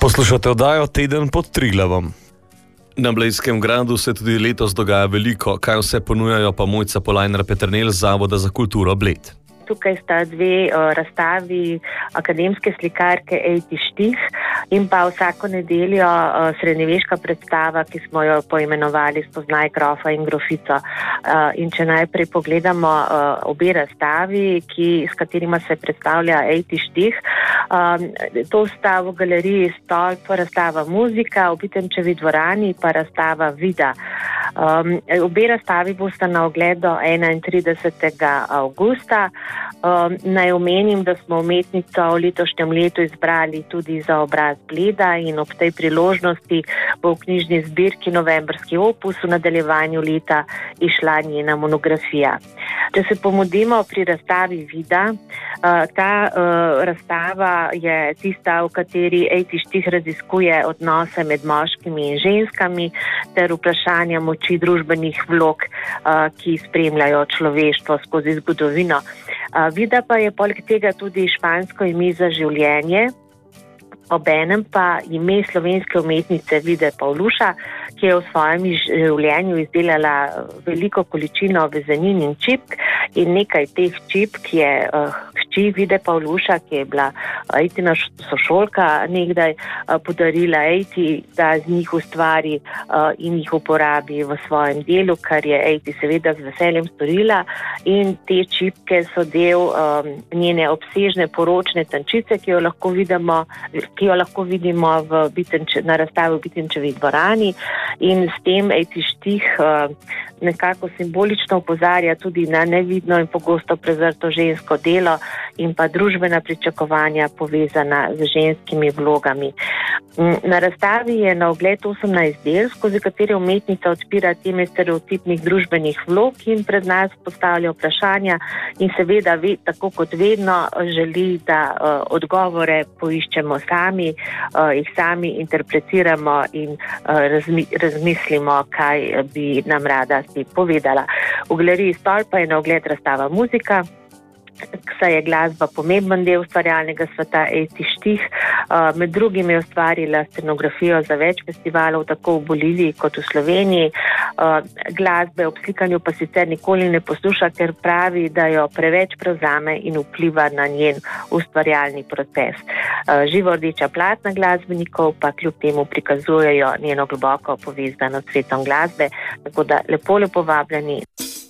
Poslušate oddajo Teden pod Triglavom. Na Blejskem gradu se tudi letos dogaja veliko, kaj vse ponujajo pa Mojca Polajnar-Peternelj z Zavoda za kulturo Bled. Tukaj sta dve razstavi akademske slikarke Ejti Štih in pa vsako nedeljo srednjeveška predstava, ki smo jo poimenovali Spoznaj grofa in grofico. In če najprej pogledamo obe razstavi, s katerima se predstavlja Ejti Štih, to sta v galeriji Stolp razstava Muzika, v Bitenčevi dvorani pa razstava Vida. Obe razstavi bosta na ogled do 31. avgusta. Naj omenim, da smo umetnico v letošnjem letu izbrali tudi za obraz Bleda in ob tej priložnosti bo v knjižni zbirki Novembrski opus v nadaljevanju leta išla njena monografija. Če se pomudimo pri razstavi Vida, ta razstava je tista, v kateri Ejti Štih raziskuje odnose med moškimi in ženskami ter vprašanja moči družbenih vlog, ki spremljajo človeštvo skozi zgodovino. Vida pa je poleg tega tudi špansko ime za življenje, obenem pa ime slovenske umetnice Vide Pavluša, ki je v svojem življenju izdelala veliko količino vezenin in čipk in nekaj teh čipk je hči Vide Pavluša, ki je bila Ejtina sošolka, nekdaj podarila Ejti, da z njih ustvari in jih uporabi v svojem delu, kar je Ejti seveda z veseljem storila, in te čipke so del njene obsežne poročne tančice, ki jo lahko vidimo na razstavi v Bitenčevi dvorani, in s tem Ejti Štih nekako simbolično opozarja tudi na nevidno in pogosto prezrto žensko delo in pa družbena pričakovanja povezana z ženskimi vlogami. Na razstavi je na ogled 18 del, skozi katere umetnica odpira teme stereotipnih družbenih vlog in pred nas postavlja vprašanja in seveda tako kot vedno želi, da odgovore poiščemo sami, jih sami interpretiramo in razmislimo, kaj bi nam rada si povedala. V galeriji Stolp pa je na ogled razstava Muzika, saj je glasba pomemben del ustvarjalnega sveta Ejti Štih. Med drugim je ustvarila scenografijo za več festivalov, tako v Boliviji kot v Sloveniji. Glasbe ob slikanju pa sicer nikoli ne posluša, ker pravi, da jo preveč prevzame in vpliva na njen ustvarjalni proces. Živo rdeča platna glasbenikov pa kljub temu prikazujejo njeno globoko povezano s svetom glasbe, tako da lepo vabljeni.